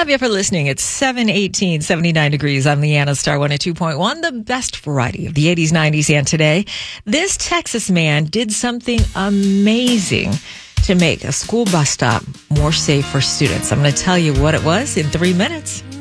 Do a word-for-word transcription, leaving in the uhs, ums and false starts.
love you for listening. It's seven eighteen, seventy-nine degrees. I'm Leanna Star one oh two point one, the best variety of the eighties, nineties, and today. This Texas man did something amazing to make a school bus stop more safe for students. I'm going to tell you what it was in three minutes.